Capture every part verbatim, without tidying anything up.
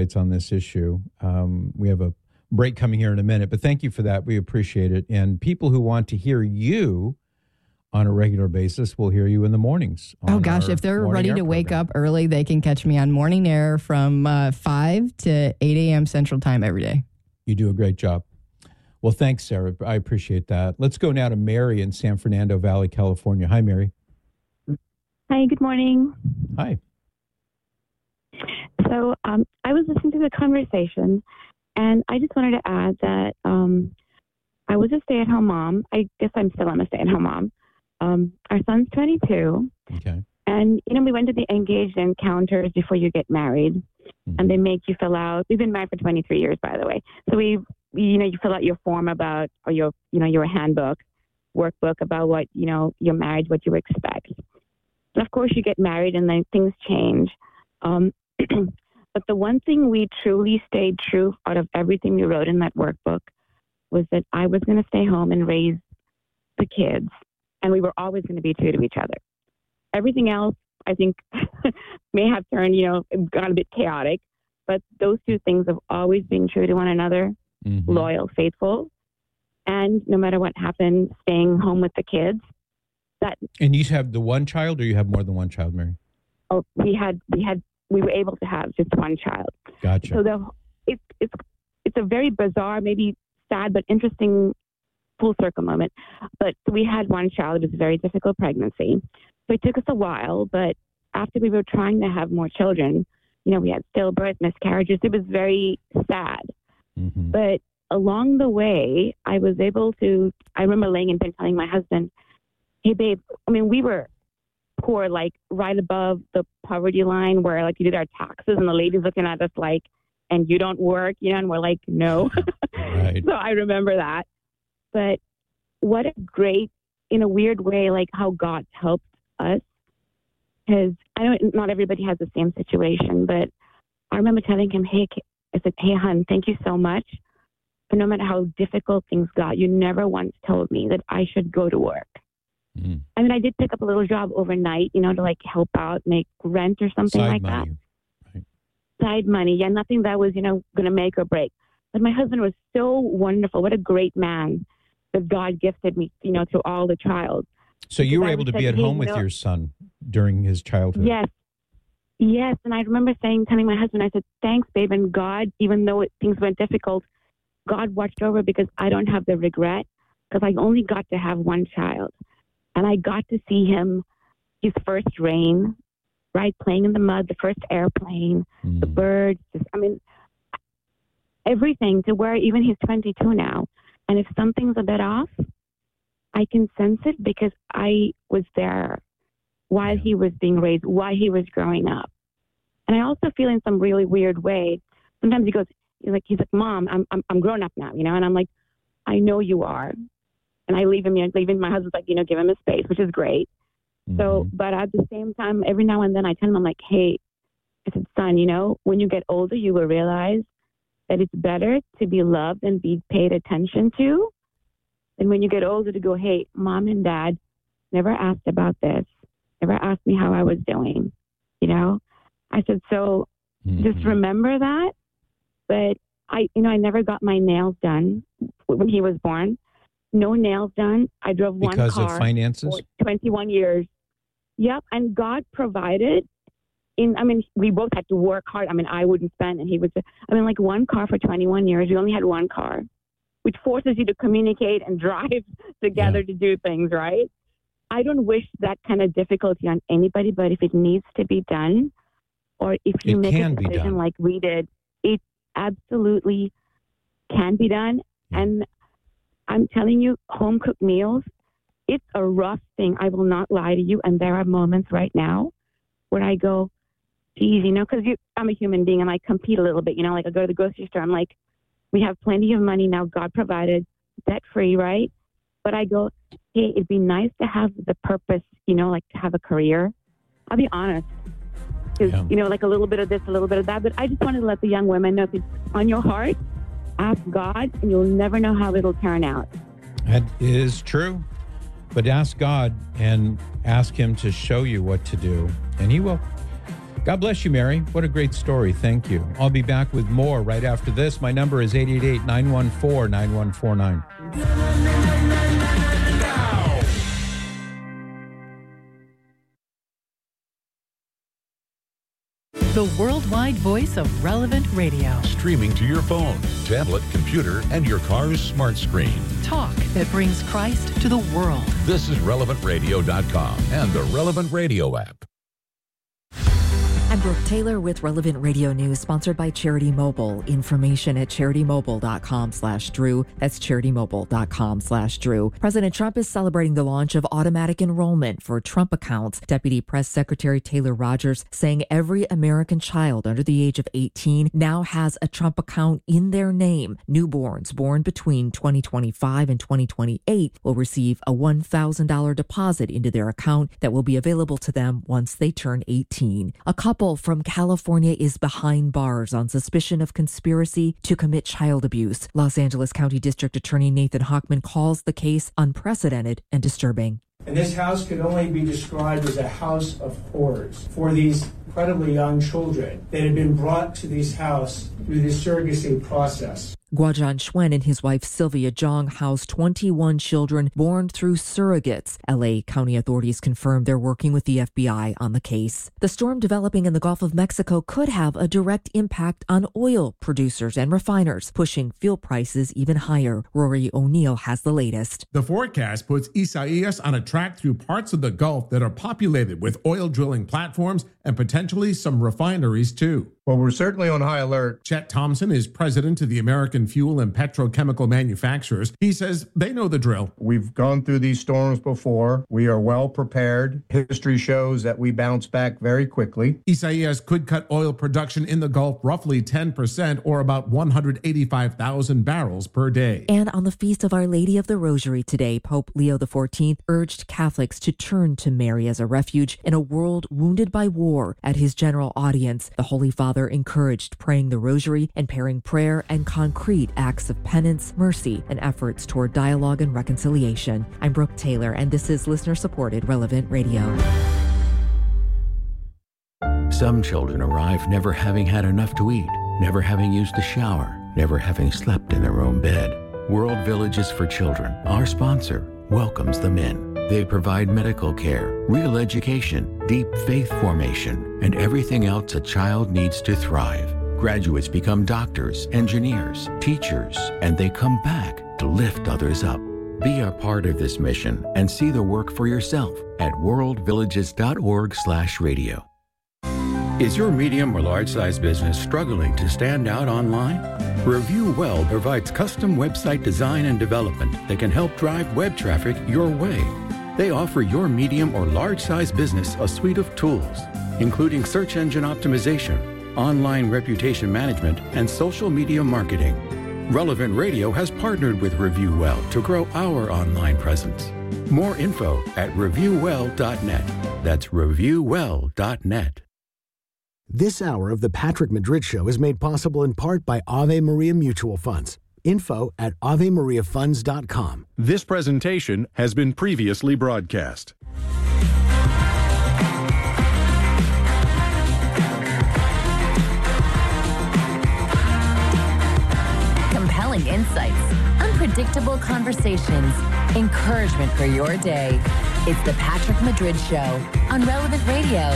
It's on this issue. Um, we have a break coming here in a minute, but thank you for that. We appreciate it. And people who want to hear you on a regular basis will hear you in the mornings. Oh, gosh. If they're ready to wake up early, they can catch me on Morning Air from uh, five to eight a.m. Central Time every day. You do a great job. Well, thanks, Sarah. I appreciate that. Let's go now to Mary in San Fernando Valley, California. Hi, Mary. Hi, good morning. Hi. So um, I was listening to the conversation, and I just wanted to add that um, I was a stay-at-home mom. I guess I'm still am a stay-at-home mom. Um, our son's twenty-two. Okay. And, you know, we went to the engaged encounters before you get married, mm-hmm. and they make you fill out. We've been married for twenty-three years, by the way. So we, you know, you fill out your form about, or your, you know, your handbook, workbook about what, you know, your marriage, what you expect. And of course, you get married, and then things change. Um, but the one thing we truly stayed true out of everything we wrote in that workbook was that I was going to stay home and raise the kids, and we were always going to be true to each other. Everything else, I think, may have turned, you know, got a bit chaotic, but those two things of always being true to one another, mm-hmm. loyal, faithful, and no matter what happened, staying home with the kids. That. And you have the one child, or you have more than one child, Mary? Oh, we had, we had, we were able to have just one child. Gotcha. So the it's it's it's a very bizarre, maybe sad, but interesting full circle moment. But we had one child. It was a very difficult pregnancy. So it took us a while, but after we were trying to have more children, you know, we had stillbirth, miscarriages. It was very sad. Mm-hmm. But along the way, I was able to, I remember laying in bed telling my husband, hey, babe, I mean, we were poor, like right above the poverty line where like you did our taxes and the lady's looking at us like, and you don't work, you know, and we're like, no. Right. So I remember that. But what a great, in a weird way, like how God helped us. Because I know not everybody has the same situation, but I remember telling him, hey, I said, hey, hon, thank you so much. But no matter how difficult things got, you never once told me that I should go to work. Mm. I mean, I did pick up a little job overnight, you know, to like help out, make rent or something Side like money. that. Right. Side money. Yeah, nothing that was, you know, going to make or break. But my husband was so wonderful. What a great man that God gifted me, you know, through all the trials. So you because were I able to said, be at hey, home with you know, your son during his childhood? Yes. Yes. And I remember saying, telling my husband, I said, thanks, babe. And God, even though it, things went difficult, God watched over because I don't have the regret because I only got to have one child. And I got to see him, his first rain, right? Playing in the mud, the first airplane, mm. the birds. Just, I mean, everything to where even he's twenty-two now. And if something's a bit off, I can sense it because I was there while he was being raised, while he was growing up. And I also feel in some really weird way. Sometimes he goes, he's like, he's like, Mom, I'm I'm I'm grown up now, you know. And I'm like, I know you are. And I leave him, you know, leaving my husband's like, you know, give him a space, which is great. Mm-hmm. So, but at the same time, every now and then I tell him, I'm like, hey, I said, son, you know, when you get older, you will realize that it's better to be loved and be paid attention to. And when you get older to go, hey, Mom and Dad never asked about this, never asked me how I was doing, you know? I said, so mm-hmm. just remember that. But I, you know, I never got my nails done when he was born. No nails done. I drove one because car of finances for twenty-one years. Yep. And God provided in, I mean, we both had to work hard. I mean, I wouldn't spend and he would, I mean, like one car for twenty-one years. We only had one car, which forces you to communicate and drive together yeah. to do things, right? I don't wish that kind of difficulty on anybody, but if it needs to be done, or if you it make a decision like we did, it absolutely can be done. Yeah. And I'm telling you, home cooked meals, it's a rough thing. I will not lie to you. And there are moments right now where I go, geez, you know, because I'm a human being and I compete a little bit, you know, like I go to the grocery store. I'm like, we have plenty of money now. God provided, debt free, right? But I go, hey, it'd be nice to have the purpose, you know, like to have a career. I'll be honest. Because, yeah. you know, like a little bit of this, a little bit of that. But I just wanted to let the young women know if it's on your heart, ask God, and you'll never know how it'll turn out. That is true. But ask God and ask him to show you what to do, and he will. God bless you, Mary. What a great story. Thank you. I'll be back with more right after this. My number is eight eight eight, nine one four, nine one four nine. The worldwide voice of Relevant Radio. Streaming to your phone, tablet, computer, and your car's smart screen. Talk that brings Christ to the world. This is relevant radio dot com and the Relevant Radio app. I'm Brooke Taylor with Relevant Radio News, sponsored by Charity Mobile. Information at charitymobile.com slash Drew. That's charitymobile.com slash Drew. President Trump is celebrating the launch of automatic enrollment for Trump accounts. Deputy Press Secretary Taylor Rogers saying every American child under the age of eighteen now has a Trump account in their name. Newborns born between twenty twenty-five and twenty twenty-eight will receive a one thousand dollars deposit into their account that will be available to them once they turn eighteen. A couple from California is behind bars on suspicion of conspiracy to commit child abuse. Los Angeles County District Attorney Nathan Hochman calls the case unprecedented and disturbing. And this house could only be described as a house of horrors for these incredibly young children that had been brought to this house through this surrogacy process. Guozhan Xuan and his wife Sylvia Zhang housed twenty-one children born through surrogates. L A County authorities confirmed they're working with the F B I on the case. The storm developing in the Gulf of Mexico could have a direct impact on oil producers and refiners, pushing fuel prices even higher. Rory O'Neill has the latest. The forecast puts Isaias on a track through parts of the Gulf that are populated with oil drilling platforms and potentially some refineries too. Well, we're certainly on high alert. Chet Thompson is president of the American Fuel and Petrochemical Manufacturers. He says they know the drill. We've gone through these storms before. We are well prepared. History shows that we bounce back very quickly. Isaias could cut oil production in the Gulf roughly ten percent, or about one hundred eighty-five thousand barrels per day. And on the Feast of Our Lady of the Rosary today, Pope Leo the fourteenth urged Catholics to turn to Mary as a refuge in a world wounded by war. At his general audience, the Holy Father encouraged praying the Rosary and pairing prayer and concrete acts of penance, mercy, and efforts toward dialogue and reconciliation. I'm Brooke Taylor, and this is listener-supported Relevant Radio. Some children arrive never having had enough to eat, never having used a shower, never having slept in their own bed. World Villages for Children, our sponsor, welcomes them in. They provide medical care, real education, deep faith formation, and everything else a child needs to thrive. Graduates become doctors, engineers, teachers, and they come back to lift others up. Be a part of this mission and see the work for yourself at worldvillages.org slash radio. Is your medium or large size business struggling to stand out online? Review Well provides custom website design and development that can help drive web traffic your way. They offer your medium or large size business a suite of tools, including search engine optimization, online reputation management, and social media marketing. Relevant Radio has partnered with Review Well to grow our online presence. More info at review well dot net. That's review well dot net. This hour of the Patrick Madrid Show is made possible in part by Ave Maria Mutual Funds. Info at ave maria funds dot com. This presentation has been previously broadcast. Compelling insights, unpredictable conversations, encouragement for your day. It's the Patrick Madrid Show on Relevant Radio.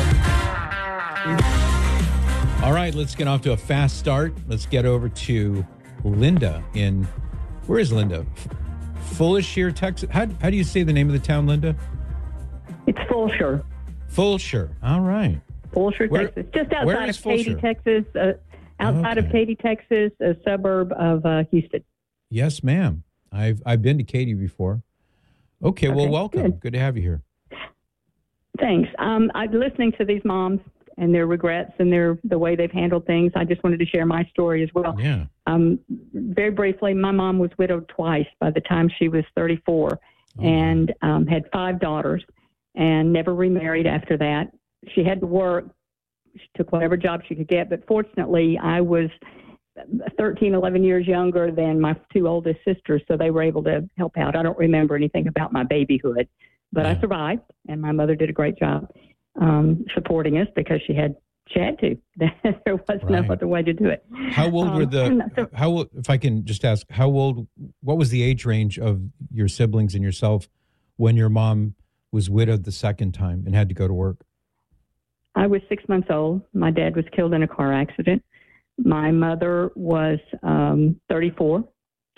All right, let's get off to a fast start. Let's get over to Linda in, where is Linda? Fulshire, Texas. How, how do you say the name of the town, Linda? It's Fulshire. Fulshire. All right. Fulshire, where, Texas. Just outside of Katy, Texas. Uh, outside okay. of Katy, Texas, a suburb of uh, Houston. Yes, ma'am. I've I've been to Katy before. Okay, okay well, welcome. Good. good to have you here. Thanks. Um, I'm listening to these moms and their regrets and their the way they've handled things. I just wanted to share my story as well. Yeah. Um, very briefly, my mom was widowed twice by the time she was thirty-four, oh. and um, had five daughters, and never remarried after that. She had to work. She took whatever job she could get, but fortunately, I was thirteen, eleven years younger than my two oldest sisters, so they were able to help out. I don't remember anything about my babyhood, but yeah. I survived, and my mother did a great job um, supporting us because she had she had to. There was Right. no other way to do it. How old were Um, the, so- how, old- if I can just ask, how old, what was the age range of your siblings and yourself when your mom was widowed the second time and had to go to work? I was six months old. My dad was killed in a car accident. My mother was um, thirty-four,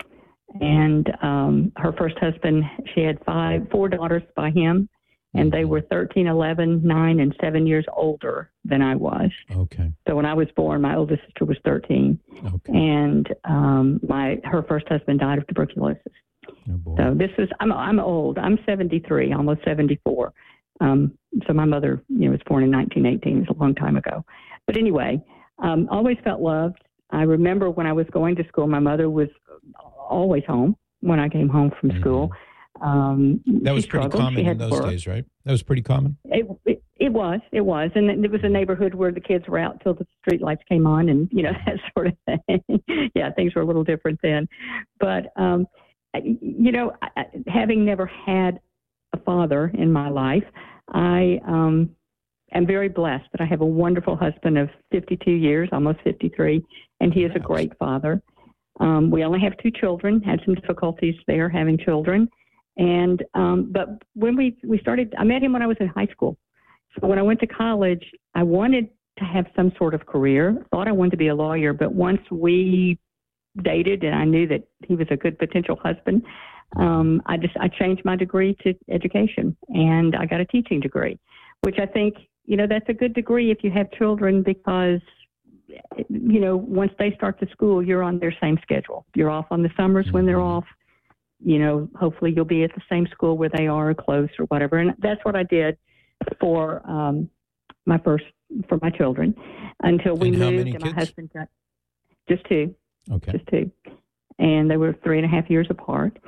and um, her first husband, she had five, four daughters by him, and they were thirteen, eleven, nine, and seven years older than I was. Okay. So when I was born, my oldest sister was thirteen, okay. and um, my her first husband died of tuberculosis. Oh, boy. So this was I'm I'm old. I'm seventy-three, almost seventy-four. Um, so my mother, you know, was born in nineteen eighteen. It was a long time ago. But anyway, um, always felt loved. I remember when I was going to school, my mother was always home when I came home from mm-hmm. school. Um, that was she pretty struggled. common She in had those work. days, right? That was pretty common. It, it it was it was, and it was a neighborhood where the kids were out till the street lights came on, and you know that sort of thing. Yeah, things were a little different then, but um, you know, having never had a father in my life, I um, am very blessed that I have a wonderful husband of fifty-two years, almost fifty-three, and he is a great father. Um, we only have two children, had some difficulties there having children. And, um, but when we, we started, I met him when I was in high school. So when I went to college, I wanted to have some sort of career, thought I wanted to be a lawyer, but once we dated and I knew that he was a good potential husband, um, I just, I changed my degree to education and I got a teaching degree, which I think, you know, that's a good degree if you have children because, you know, once they start to school, you're on their same schedule. You're off on the summers mm-hmm. when they're off. You know, hopefully you'll be at the same school where they are, close or whatever. And that's what I did for um, my first, for my children until we and moved. How many and kids? my husband got just two. Okay. Just two. And they were three and a half years apart.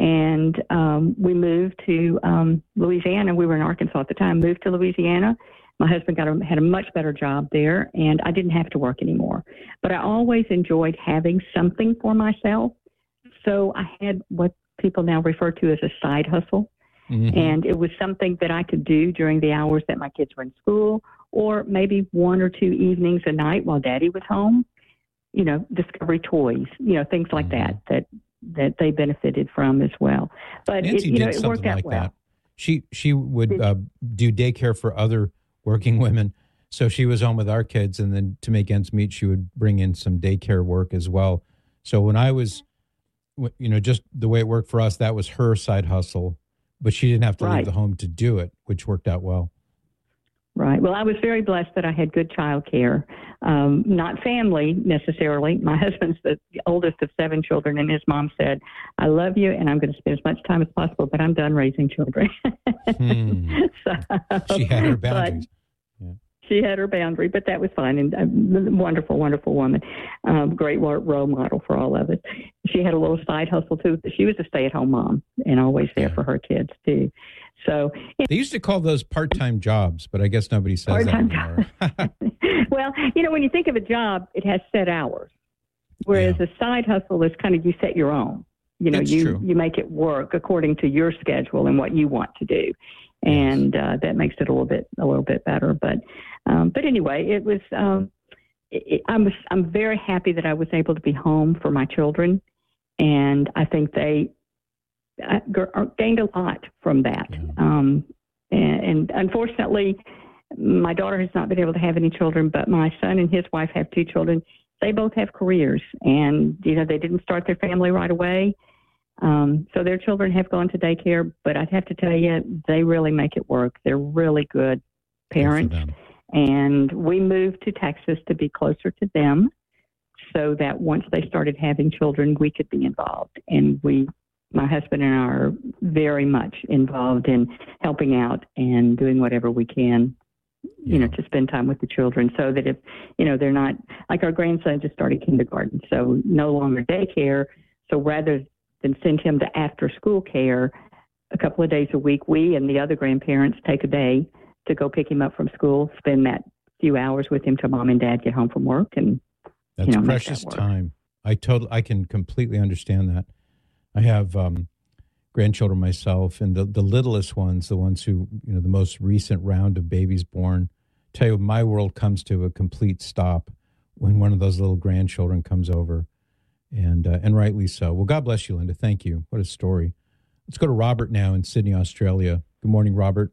And um, we moved to um, Louisiana. We were in Arkansas at the time, moved to Louisiana. My husband got a, had a much better job there, and I didn't have to work anymore. But I always enjoyed having something for myself. So I had what people now refer to as a side hustle. Mm-hmm. And it was something that I could do during the hours that my kids were in school, or maybe one or two evenings a night while Daddy was home, you know, Discovery Toys, you know, things like mm-hmm. that, that that they benefited from as well. But Nancy it, you did know, it something worked out like well. That. She, she would Did, uh, do daycare for other working women. So she was home with our kids, and then to make ends meet, she would bring in some daycare work as well. So when I was, you know, just the way it worked for us, that was her side hustle, but she didn't have to right. leave the home to do it, which worked out well. Right. Well, I was very blessed that I had good child care, um, not family necessarily. My husband's the oldest of seven children, and his mom said, I love you, and I'm going to spend as much time as possible, but I'm done raising children. hmm. so, she had her boundaries. Yeah. She had her boundary, but that was fine. And a wonderful, wonderful woman, um, great role model for all of us. She had a little side hustle, too. She was a stay-at-home mom and always there yeah. for her kids, too. So they used to call those part-time jobs, but I guess nobody says part-time that anymore. Well, you know, when you think of a job, it has set hours, whereas yeah. a side hustle is kind of you set your own. You know, That's you true. you make it work according to your schedule and what you want to do, and uh, that makes it a little bit a little bit better. But um, but anyway, it was. Um, it, I'm I'm very happy that I was able to be home for my children, and I think they. I gained a lot from that. Yeah. Um, and, and unfortunately, my daughter has not been able to have any children, but my son and his wife have two children. They both have careers, and, you know, they didn't start their family right away. Um, so their children have gone to daycare, but I'd have to tell you, they really make it work. They're really good parents. And we moved to Texas to be closer to them so that once they started having children, we could be involved. And we My husband and I are very much involved in helping out and doing whatever we can, you yeah. know, to spend time with the children so that if, you know, they're not, like our grandson just started kindergarten, so no longer daycare. So rather than send him to after school care a couple of days a week, we and the other grandparents take a day to go pick him up from school, spend that few hours with him till mom and dad get home from work. And that's you know, precious that time. I totally, I can completely understand that. I have um, grandchildren myself, and the, the littlest ones, the ones who, you know, the most recent round of babies born tell you, my world comes to a complete stop when one of those little grandchildren comes over, and uh, and rightly so. Well, God bless you, Linda. Thank you. What a story. Let's go to Robert now in Sydney, Australia. Good morning, Robert.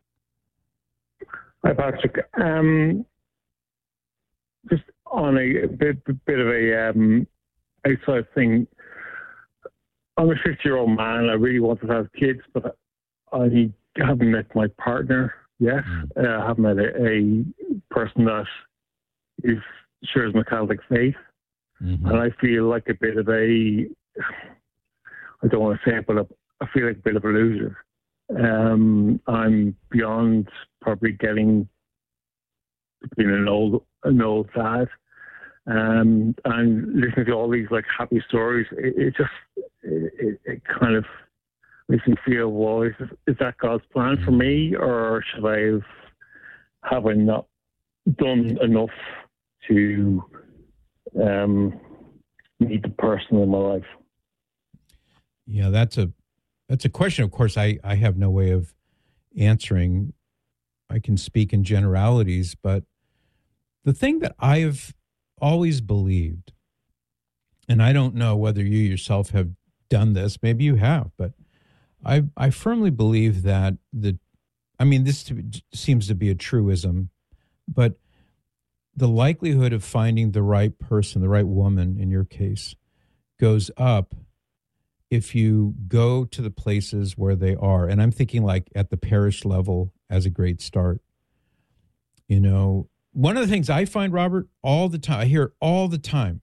Hi, Patrick. Um, just on a bit, bit of a um, outside thing. I'm a fifty-year-old man. I really want to have kids, but I haven't met my partner yet. Mm. Uh, I haven't met a, a person that is shares my Catholic faith. Mm-hmm. And I feel like a bit of a, I don't want to say it, but I feel like a bit of a loser. Um, I'm beyond probably getting being an old an old dad, um, and listening to all these like happy stories. It, it just it, it kind of makes me feel, well, is, is that God's plan for me, or should I have have I not done enough to um, meet the person in my life? Yeah, that's a that's a question. Of course, I, I have no way of answering. I can speak in generalities, but the thing that I've always believed, and I don't know whether you yourself have done this, maybe you have, but I I firmly believe that the, I mean, this to, seems to be a truism, but the likelihood of finding the right person, the right woman in your case, goes up if you go to the places where they are. And I'm thinking like at the parish level as a great start. You know, one of the things I find, Robert, all the time, I hear all the time,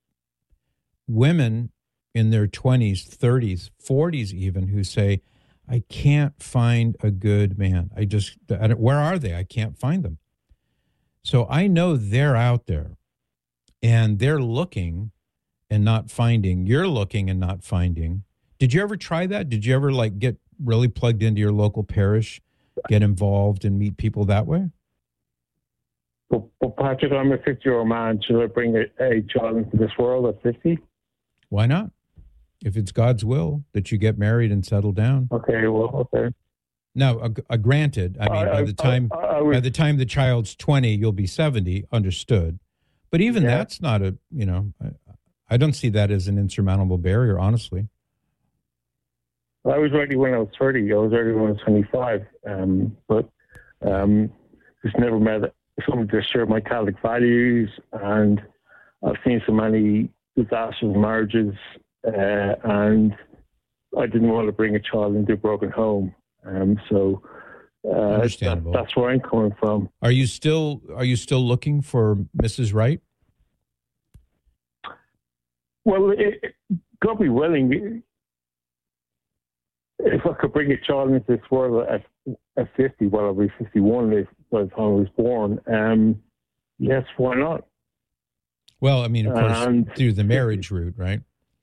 women in their twenties, thirties, forties even, who say, I can't find a good man. I just, I don't, where are they? I can't find them. So I know they're out there and they're looking and not finding. You're looking and not finding. Did you ever try that? Did you ever like get really plugged into your local parish, get involved and meet people that way? Well, well Patrick, I'm a fifty-year-old man. Should I bring a, a child into this world at fifty? Why not? If it's God's will that you get married and settle down. Okay, well, okay. Now, uh, uh, granted, I mean, I, by the time I, I, I was, by the time the child's twenty, you'll be seventy. Understood, but even yeah. that's not a you know, I, I don't see that as an insurmountable barrier. Honestly, I was ready when I was thirty. I was ready when I was twenty-five. Um, but um, just never met someone to share my Catholic values, and I've seen so many disastrous marriages, uh, and I didn't want to bring a child into a broken home. Um, so uh, Understandable. That, that's where I'm coming from. Are you still Are you still looking for Missus Right? Well, it, it, God be willing, if I could bring a child into this world at, at fifty, well, I'll be fifty-one if, by the time I was born. Um, yes, why not? Well, I mean, of course, and, through the marriage route, right?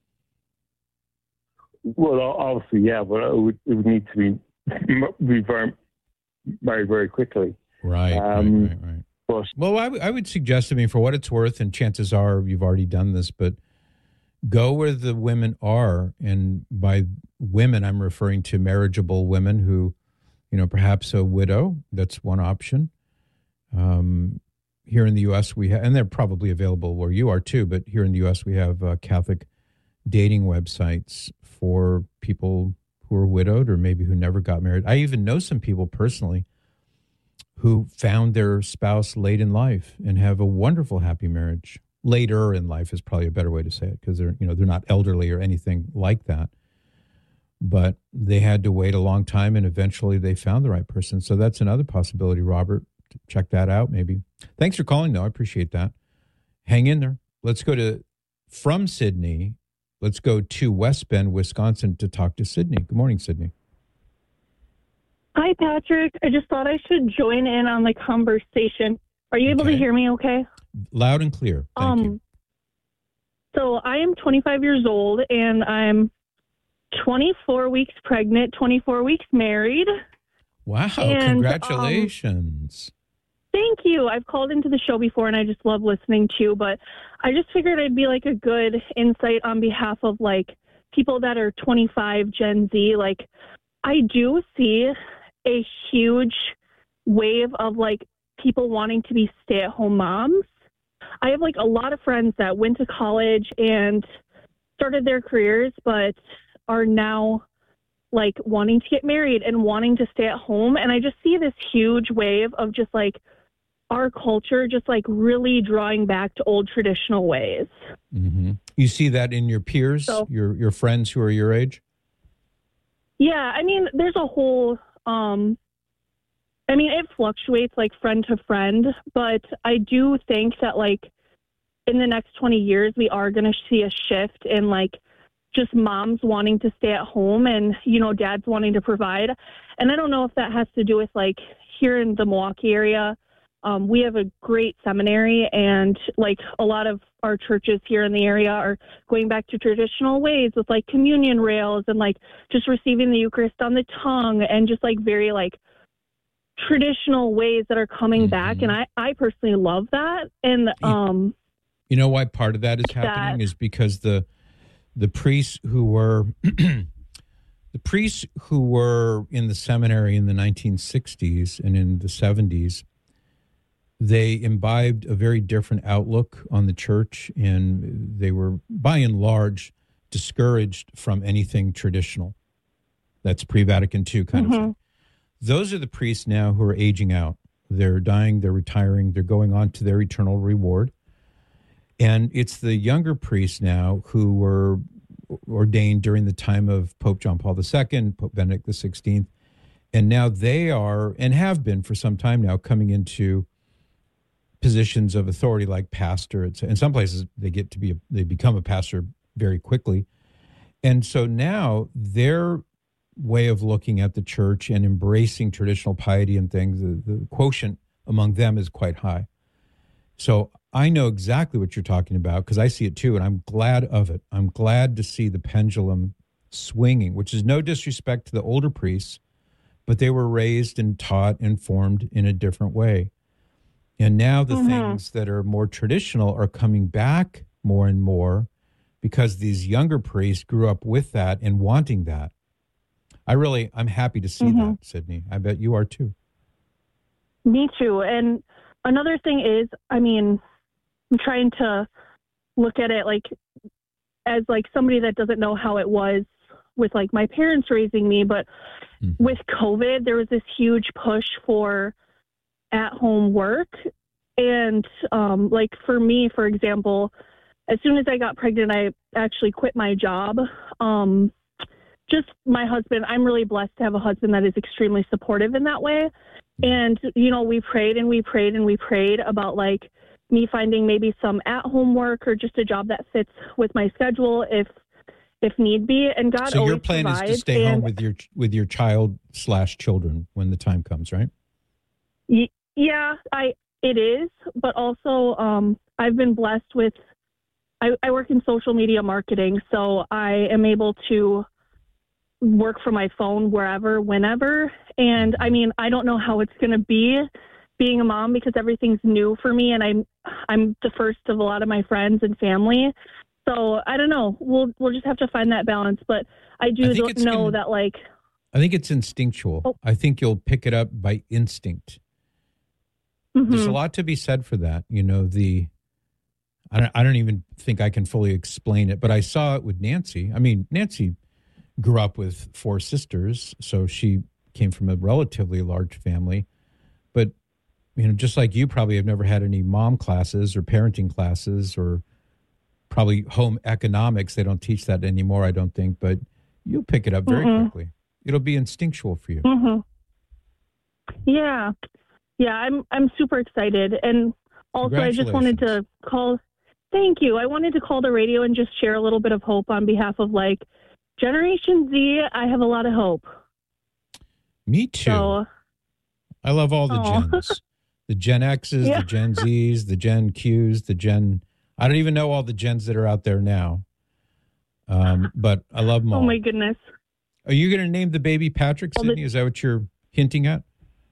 Well, obviously, yeah, but it would, it would need to be be very, very, very quickly. Right, um, right, right, right. But, well, I, w- I would suggest, I mean, for what it's worth, and chances are you've already done this, but go where the women are. And by women, I'm referring to marriageable women who, you know, perhaps a widow. That's one option. Um, here in the U S, we have, and they're probably available where you are too, but here in the U S, we have uh, Catholic dating websites for people who are widowed or maybe who never got married. I even know some people personally who found their spouse late in life and have a wonderful, happy marriage. Later in life is probably a better way to say it, because they're, you know, they're not elderly or anything like that. But they had to wait a long time and eventually they found the right person. So that's another possibility, Robert. Check that out maybe. Thanks for calling, though. I appreciate that. Hang in there. Let's go to, from Sydney, let's go to West Bend, Wisconsin to talk to Sydney. Good morning, Sydney. Hi, Patrick. I just thought I should join in on the conversation. Are you able Okay. to hear me okay? Loud and clear. Thank um, you. So I am twenty-five years old, and I'm twenty-four weeks pregnant, twenty-four weeks married. Wow, and, congratulations. Um, thank you. I've called into the show before, and I just love listening to you, but I just figured I'd be like a good insight on behalf of like people that are twenty-five Gen Z. Like, I do see a huge wave of like people wanting to be stay-at-home moms. I have like a lot of friends that went to college and started their careers, but are now like wanting to get married and wanting to stay at home. And I just see this huge wave of just like our culture just like really drawing back to old traditional ways. Mm-hmm. You see that in your peers, so, your your friends who are your age? Yeah, I mean, there's a whole, um, I mean, it fluctuates like friend to friend, but I do think that like in the next twenty years, we are going to see a shift in like just moms wanting to stay at home and, you know, dads wanting to provide. And I don't know if that has to do with like here in the Milwaukee area, um, we have a great seminary, and like a lot of our churches here in the area are going back to traditional ways with like communion rails and like just receiving the Eucharist on the tongue and just like very like traditional ways that are coming mm-hmm. back. And I, I personally love that. And, um, you know why part of that is happening that, is because the, the priests who were, the priests who were in the seminary in the nineteen sixties and in the seventies, they imbibed a very different outlook on the church, and they were, by and large, discouraged from anything traditional. That's pre-Vatican two kind mm-hmm. of thing. Those are the priests now who are aging out. They're dying, they're retiring, they're going on to their eternal reward. And it's the younger priests now who were ordained during the time of Pope John Paul the Second, Pope Benedict the Sixteenth, and now they are, and have been for some time now, coming into positions of authority like pastor. It's, in some places, they get to be, a, they become a pastor very quickly. And so now their way of looking at the church and embracing traditional piety and things, the, the quotient among them is quite high. So I know exactly what you're talking about because I see it too, and I'm glad of it. I'm glad to see the pendulum swinging, which is no disrespect to the older priests, but they were raised and taught and formed in a different way. And now the mm-hmm. things that are more traditional are coming back more and more because these younger priests grew up with that and wanting that. I really, I'm happy to see mm-hmm. that, Sydney. I bet you are too. Me too. And another thing is, I mean, I'm trying to look at it like as like somebody that doesn't know how it was with like my parents raising me, but mm-hmm. with COVID, there was this huge push for at-home work. And um, like for me, for example, as soon as I got pregnant, I actually quit my job. Um, just my husband, I'm really blessed to have a husband that is extremely supportive in that way. And, you know, we prayed and we prayed and we prayed about like me finding maybe some at-home work or just a job that fits with my schedule if if need be. And God so always your plan provides. is to stay and, home with your with your child slash children when the time comes, right? Yeah, I it is. But also um, I've been blessed with, I, I work in social media marketing, so I am able to work from my phone wherever, whenever. And I mean, I don't know how it's going to be being a mom because everything's new for me, and I'm I'm the first of a lot of my friends and family. So I don't know. We'll we'll just have to find that balance. But I do I know gonna, that like I think it's instinctual. Oh. I think you'll pick it up by instinct. Mm-hmm. There's a lot to be said for that. You know, the I don't I don't even think I can fully explain it, but I saw it with Nancy. I mean, Nancy grew up with four sisters, so she came from a relatively large family. But, you know, just like you probably have never had any mom classes or parenting classes or probably home economics. They don't teach that anymore, I don't think, but you'll pick it up very mm-hmm. quickly. It'll be instinctual for you. Mm-hmm. Yeah. Yeah, I'm I'm super excited. And also I just wanted to call, thank you. I wanted to call the radio and just share a little bit of hope on behalf of like Generation Z. I have a lot of hope. Me too. So, I love all the aw. gens. The Gen X's, yeah. the Gen Z's, the Gen Q's, the Gen... I don't even know all the gens that are out there now. Um, but I love them all. Oh, my goodness. Are you going to name the baby Patrick, well, Sydney? The... Is that what you're hinting at?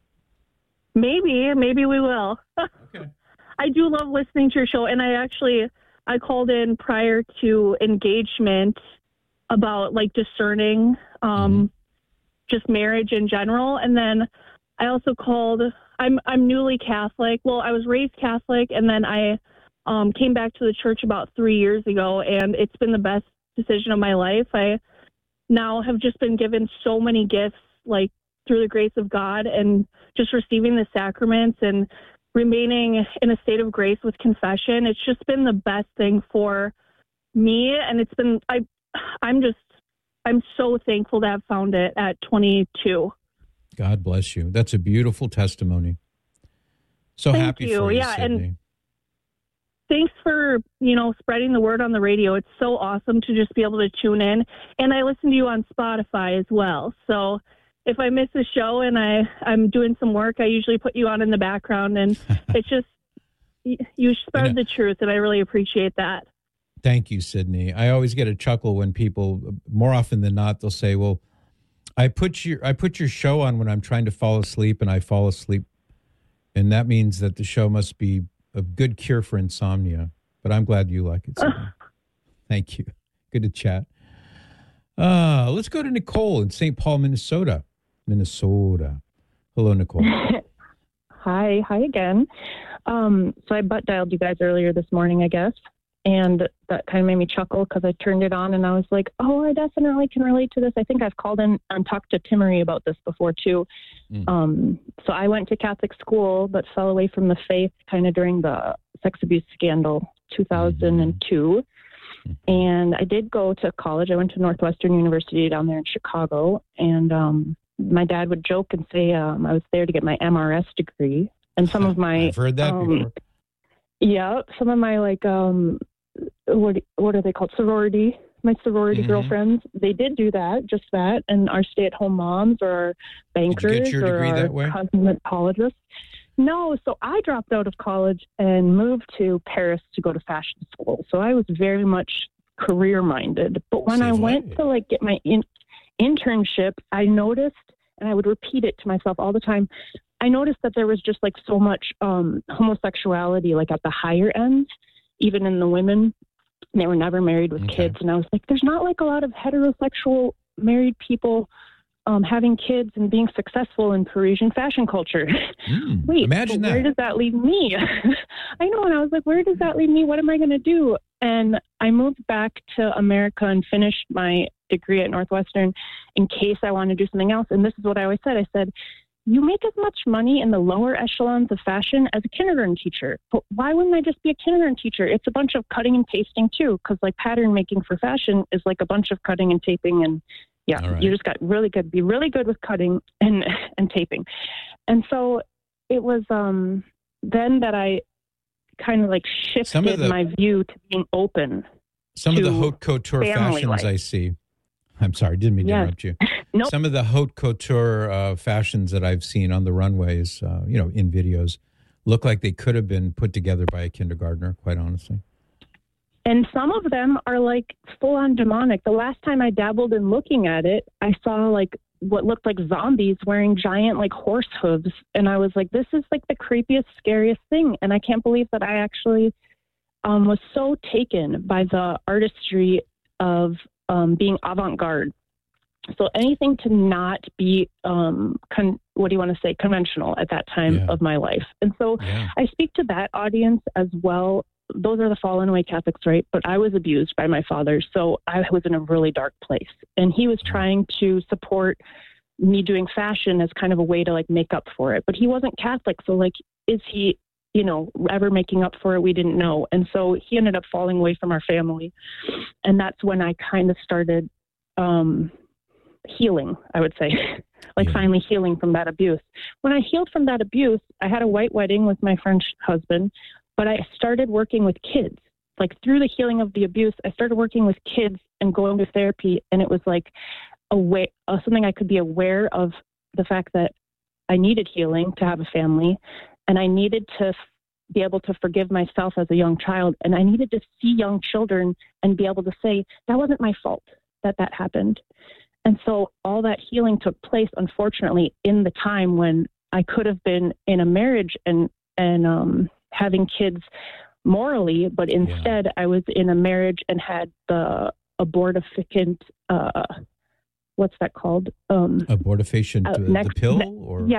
Maybe. Maybe we will. Okay. I do love listening to your show. And I actually... I called in prior to engagement about, like, discerning... Um, mm-hmm. just marriage in general. And then I also called I'm I'm newly Catholic. Well, I was raised Catholic, and then I um, came back to the church about three years ago, and it's been the best decision of my life. I now have just been given so many gifts, like through the grace of God, and just receiving the sacraments and remaining in a state of grace with confession. It's just been the best thing for me, and it's been I I'm just I'm so thankful to have found it at twenty-two. God bless you. That's a beautiful testimony. So Thank happy you. for you, yeah, Sydney. And thanks for, you know, spreading the word on the radio. It's so awesome to just be able to tune in. And I listen to you on Spotify as well. So if I miss a show and I, I'm doing some work, I usually put you on in the background. And it's just, you spread you know, the truth, and I really appreciate that. Thank you, Sydney. I always get a chuckle when people, more often than not, they'll say, well, I put your I put your show on when I'm trying to fall asleep, and I fall asleep. And that means that the show must be a good cure for insomnia. But I'm glad you like it, Sydney. Thank you. Good to chat. Uh, let's go to Nicole in Saint Paul, Minnesota. Minnesota. Hello, Nicole. Hi. Hi again. Um, so I butt dialed you guys earlier this morning, I guess. And that kind of made me chuckle because I turned it on and I was like, oh, I definitely can relate to this. I think I've called in and talked to Timmery about this before, too. Mm. Um, so I went to Catholic school, but fell away from the faith kind of during the sex abuse scandal, two thousand two. Mm-hmm. And I did go to college. I went to Northwestern University down there in Chicago. And um, my dad would joke and say um, I was there to get my M R S degree. And some of my... I've heard that um, before. Yeah, some of my, like... Um, what what are they called? Sorority. My sorority mm-hmm. girlfriends, they did do that, just that, and our stay-at-home moms or our bankers did you get your or degree our that way? cosmetologists. No, so I dropped out of college and moved to Paris to go to fashion school. So I was very much career-minded. But when Save I went way. to like get my in- internship, I noticed, and I would repeat it to myself all the time, I noticed that there was just like so much um, homosexuality, like at the higher end. Even in the women, they were never married with okay. kids. And I was like, there's not like a lot of heterosexual married people um, having kids and being successful in Parisian fashion culture. Mm, Wait, imagine that. Where does that leave me? I know. And I was like, where does that leave me? What am I going to do? And I moved back to America and finished my degree at Northwestern in case I want to do something else. And this is what I always said. I said, you make as much money in the lower echelons of fashion as a kindergarten teacher. But why wouldn't I just be a kindergarten teacher? It's a bunch of cutting and pasting too, because like pattern making for fashion is like a bunch of cutting and taping. And yeah, right. You just got really good, be really good with cutting and, and taping. And so it was um, then that I kind of like shifted the, my view to being open. Some to of the haute couture fashions life. I see. I'm sorry, didn't mean to yes. interrupt you. Nope. Some of the haute couture uh, fashions that I've seen on the runways, uh, you know, in videos, look like they could have been put together by a kindergartner, quite honestly. And some of them are like full on demonic. The last time I dabbled in looking at it, I saw like what looked like zombies wearing giant like horse hooves. And I was like, this is like the creepiest, scariest thing. And I can't believe that I actually um, was so taken by the artistry of um, being avant-garde. So anything to not be, um, con- what do you want to say, conventional at that time yeah. of my life. And so yeah. I speak to that audience as well. Those are the fallen away Catholics, right? But I was abused by my father. So I was in a really dark place. And he was trying to support me doing fashion as kind of a way to like make up for it. But he wasn't Catholic. So like, is he, you know, ever making up for it? We didn't know. And so he ended up falling away from our family. And that's when I kind of started, um, healing, I would say, like yeah. finally healing from that abuse. When I healed from that abuse, I had a white wedding with my French husband, but I started working with kids. Like through the healing of the abuse, I started working with kids and going to therapy. And it was like a way, uh, something I could be aware of the fact that I needed healing to have a family. And I needed to f- be able to forgive myself as a young child. And I needed to see young children and be able to say, that wasn't my fault that that happened. And so all that healing took place, unfortunately, in the time when I could have been in a marriage and, and um, having kids morally, but instead yeah. I was in a marriage and had the abortifacient, uh, what's that called? Um, Abortifacient, uh, next, the pill? Or? Yes.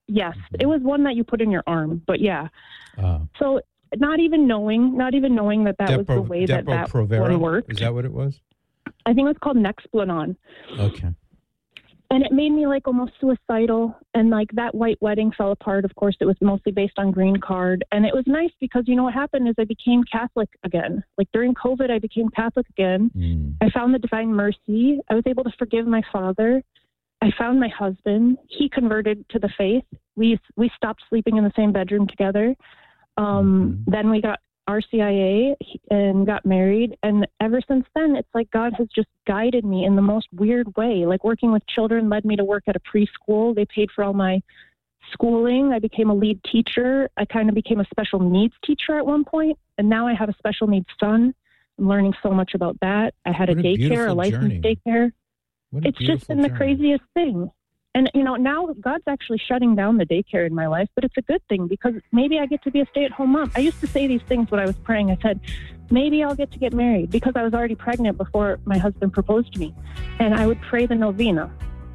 Yes, it was one that you put in your arm, but yeah. Uh, so not even knowing, not even knowing that that Depro, was the way that that one worked. Is that what it was? I think it was called Nexplanon. Okay. And it made me like almost suicidal. And like that white wedding fell apart. Of course, it was mostly based on green card. And it was nice because, you know, what happened is I became Catholic again. Like during COVID, I became Catholic again. Mm. I found the Divine Mercy. I was able to forgive my father. I found my husband. He converted to the faith. We we stopped sleeping in the same bedroom together. Um, mm-hmm. Then we got R C I A and got married. And ever since then, it's like God has just guided me in the most weird way. Like working with children led me to work at a preschool. They paid for all my schooling. I became a lead teacher. I kind of became a special needs teacher at one point. And now I have a special needs son. I'm learning so much about that. I had what a daycare, a, a licensed journey. daycare. What a it's just been journey. the craziest thing. And, you know, now God's actually shutting down the daycare in my life, but it's a good thing because maybe I get to be a stay-at-home mom. I used to say these things when I was praying. I said, maybe I'll get to get married because I was already pregnant before my husband proposed to me. And I would pray the novena.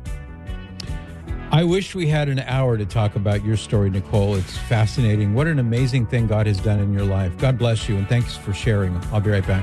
I wish we had an hour to talk about your story, Nicole. It's fascinating. What an amazing thing God has done in your life. God bless you, and thanks for sharing. I'll be right back.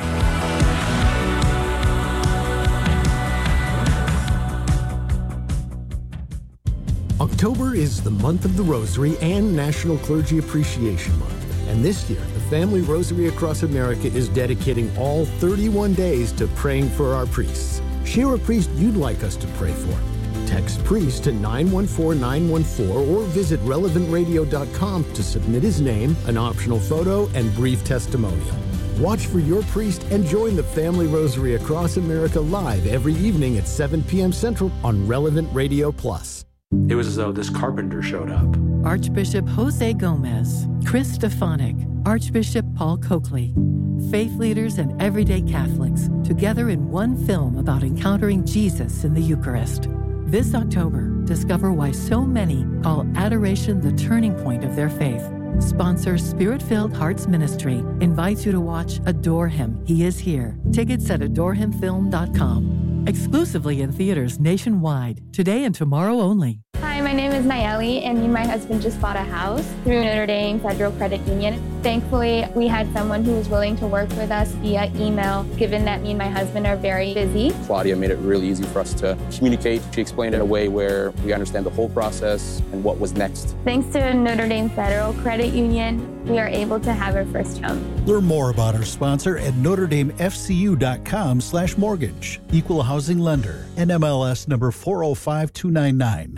October is the month of the Rosary and National Clergy Appreciation Month. And this year, the Family Rosary Across America is dedicating all thirty-one days to praying for our priests. Share a priest you'd like us to pray for. Text priest to nine one four nine one four or visit relevant radio dot com to submit his name, an optional photo, and brief testimonial. Watch for your priest and join the Family Rosary Across America live every evening at seven p.m. Central on Relevant Radio Plus. It was as though this carpenter showed up. Archbishop Jose Gomez, Chris Stefanik, Archbishop Paul Coakley, faith leaders and everyday Catholics together in one film about encountering Jesus in the Eucharist. This October, discover why so many call adoration the turning point of their faith. Sponsor Spirit-Filled Hearts Ministry invites you to watch Adore Him, He Is Here. Tickets at adore him film dot com. Exclusively in theaters nationwide, today and tomorrow only. Hi, my name is Nayeli, and me and my husband just bought a house through Notre Dame Federal Credit Union. Thankfully, we had someone who was willing to work with us via email, given that me and my husband are very busy. Claudia made it really easy for us to communicate. She explained it in a way where we understand the whole process and what was next. Thanks to Notre Dame Federal Credit Union, we are able to have our first home. Learn more about our sponsor at notre dame f c u dot com slash mortgage. Equal housing lender. N M L S number four oh five two nine nine.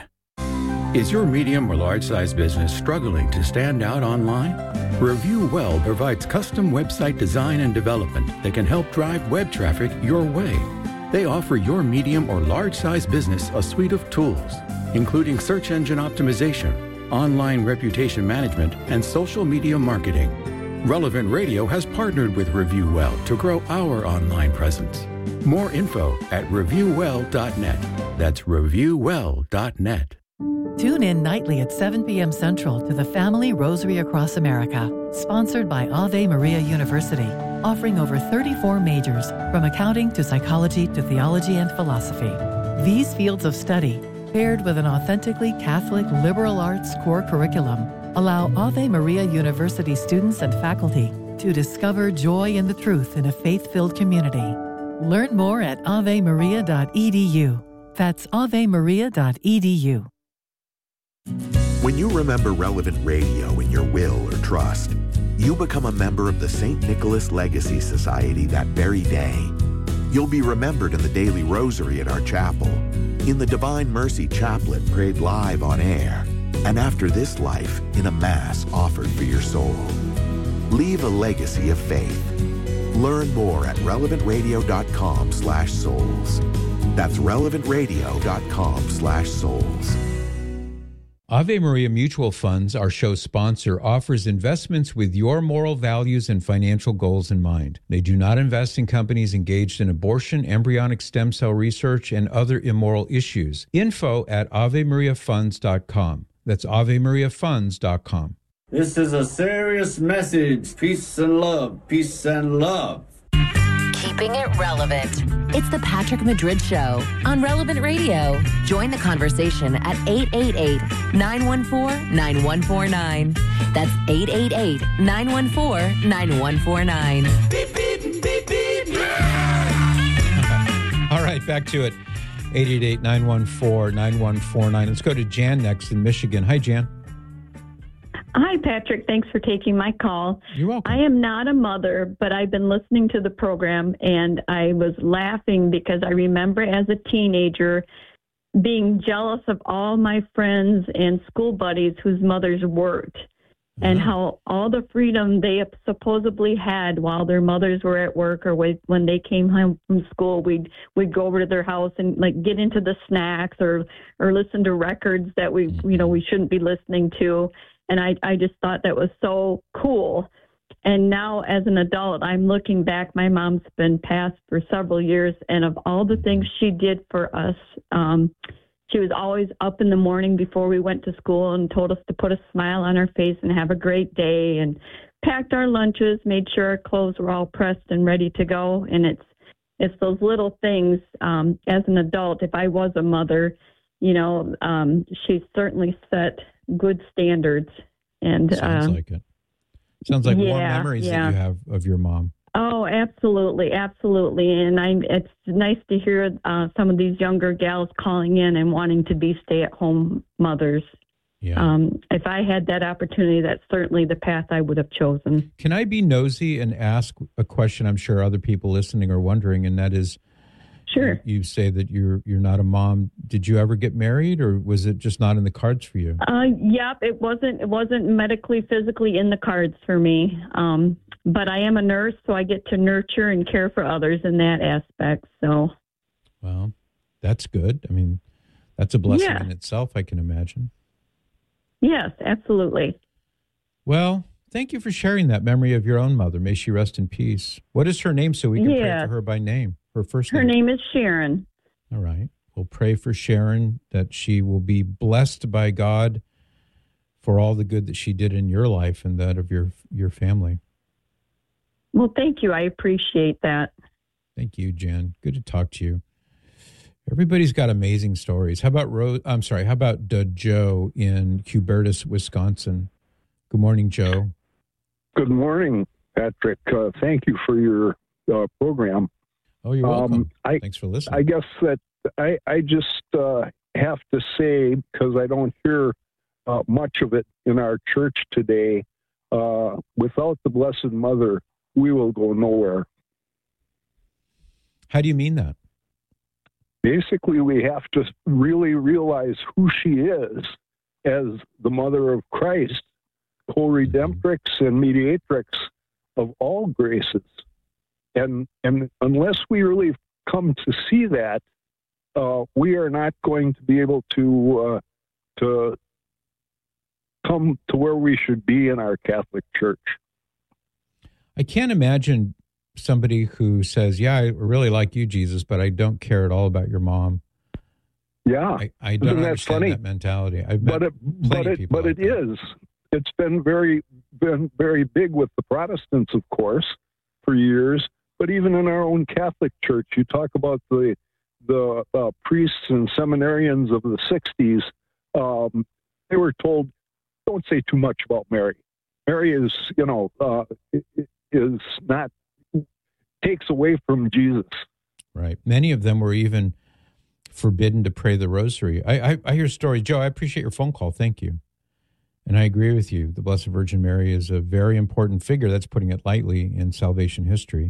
Is your medium or large size business struggling to stand out online? ReviewWell provides custom website design and development that can help drive web traffic your way. They offer your medium or large size business a suite of tools, including search engine optimization, online reputation management, and social media marketing. Relevant Radio has partnered with ReviewWell to grow our online presence. More info at review well dot net. That's review well dot net. Tune in nightly at seven p.m. Central to the Family Rosary Across America, sponsored by Ave Maria University, offering over thirty-four majors, from accounting to psychology to theology and philosophy. These fields of study, paired with an authentically Catholic liberal arts core curriculum, allow Ave Maria University students and faculty to discover joy in the truth in a faith-filled community. Learn more at ave maria dot e d u. That's ave maria dot e d u. When you remember Relevant Radio in your will or trust, you become a member of the Saint Nicholas Legacy Society that very day. You'll be remembered in the daily rosary at our chapel, in the Divine Mercy Chaplet prayed live on air, and after this life, in a Mass offered for your soul. Leave a legacy of faith. Learn more at relevant radio dot com slash souls. That's relevant radio dot com slash souls. Ave Maria Mutual Funds, our show sponsor, offers investments with your moral values and financial goals in mind. They do not invest in companies engaged in abortion, embryonic stem cell research, and other immoral issues. Info at ave maria funds dot com. That's ave maria funds dot com. This is a serious message. Peace and love. Peace and love. Keeping it relevant. It's the Patrick Madrid Show on Relevant Radio. Join the conversation at eight eight eight, nine one four, nine one four nine. That's eight eight eight, nine one four, nine one four nine. Beep, beep, beep, beep. All right, back to it. eight eight eight, nine one four, nine one four nine. Let's go to Jan next in Michigan. Hi, Jan. Hi, Patrick. Thanks for taking my call. You're welcome. I am not a mother, but I've been listening to the program, and I was laughing because I remember as a teenager being jealous of all my friends and school buddies whose mothers worked, and how all the freedom they supposedly had while their mothers were at work, or when they came home from school, we'd we'd go over to their house and like get into the snacks or or listen to records that we you know we shouldn't be listening to. And I, I just thought that was so cool. And now as an adult, I'm looking back. My mom's been passed for several years. And of all the things she did for us, um, she was always up in the morning before we went to school and told us to put a smile on our face and have a great day, and packed our lunches, made sure our clothes were all pressed and ready to go. And it's it's those little things. Um, as an adult, if I was a mother, you know, um, she certainly set good standards. And sounds uh, like it. Sounds like yeah, warm memories yeah. that you have of your mom. Oh, absolutely, absolutely. And I, it's nice to hear uh, some of these younger gals calling in and wanting to be stay-at-home mothers. Yeah. Um, if I had that opportunity, that's certainly the path I would have chosen. Can I be nosy and ask a question I'm sure other people listening are wondering, and that is, sure. You say that you're you're not a mom. Did you ever get married, or was it just not in the cards for you? Uh, yep, it wasn't. It wasn't medically, physically in the cards for me. Um, but I am a nurse, so I get to nurture and care for others in that aspect. So, well, that's good. I mean, that's a blessing Yeah. in itself, I can imagine. yes, absolutely. Well, thank you for sharing that memory of your own mother. May she rest in peace. What is her name so we can Yeah. pray for her by name? Her first Her name. name is Sharon. All right. We'll pray for Sharon that she will be blessed by God for all the good that she did in your life and that of your your family. Well, thank you. I appreciate that. Thank you, Jen. Good to talk to you. Everybody's got amazing stories. How about Rose? I'm sorry. How about uh, Joe in Hubertus, Wisconsin? Good morning, Joe. Good morning, Patrick. Uh, thank you for your uh, program. Oh, you're welcome. Um, I, Thanks for listening. I guess that I, I just uh, have to say, because I don't hear uh, much of it in our church today, uh, without the Blessed Mother, we will go nowhere. How do you mean that? Basically, we have to really realize who she is as the Mother of Christ, co-redemptrix and mediatrix of all graces. And and unless we really come to see that, uh, we are not going to be able to uh, to come to where we should be in our Catholic Church. I can't imagine somebody who says, yeah, I really like you, Jesus, but I don't care at all about your mom. Yeah. I, I don't Isn't that understand funny? that mentality. I've met But it, plenty but of it, people but like it is. It's been very, been very big with the Protestants, of course, for years. But even in our own Catholic Church, you talk about the the uh, priests and seminarians of the sixties. Um, they were told, "Don't say too much about Mary. Mary is, you know, uh, is not takes away from Jesus." Right. Many of them were even forbidden to pray the rosary. I, I, I hear stories. Joe, I appreciate your phone call. Thank you. And I agree with you. The Blessed Virgin Mary is a very important figure, that's putting it lightly, in salvation history.